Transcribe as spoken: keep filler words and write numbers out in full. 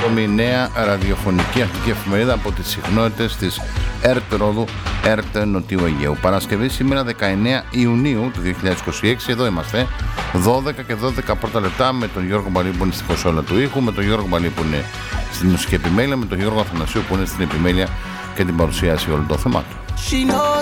σύντομη νέα ραδιοφωνική αρχική εφημερίδα από τις συχνότητες της ΕΡΤ Ρόδου, ΕΡΤ Νοτιού Αιγαίου. Παρασκευή σήμερα δεκαεννέα Ιουνίου του δύο χιλιάδες είκοσι έξι. Εδώ είμαστε δώδεκα και δώδεκα πρώτα λεπτά με τον Γιώργο Μπαλή που είναι στη κονσόλα του ήχου, με τον Γιώργο Μπαλή που είναι στη μουσική επιμέλεια, με τον Γιώργο Αθανασίου που είναι στην επιμέλεια και την παρουσίαση όλων των θεμάτων.